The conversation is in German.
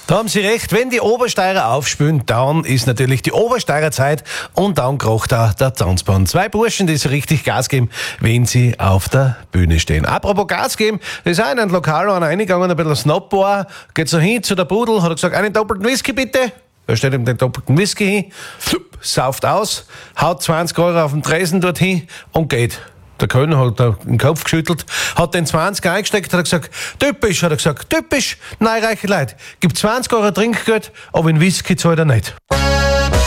Da haben Sie recht, wenn die Obersteirer aufspülen, dann ist natürlich die Obersteirer Zeit und dann krocht auch der Tanzbahn. Zwei Burschen, die so richtig Gas geben, wenn sie auf der Bühne stehen. Apropos Gas geben, da ist auch in ein Lokal einer reingegangen, ein bisschen Snobbar, geht so hin zu der Pudel, hat er gesagt, einen doppelten Whisky bitte. Da steht ihm den doppelten Whisky hin, sauft aus, haut 20 € auf den Tresen dorthin und geht. Der Kölner hat den Kopf geschüttelt, hat den 20 eingesteckt, hat gesagt, typisch, typisch, neureiche Leute, gibt 20 € Trinkgeld, aber in Whisky zahlt er nicht.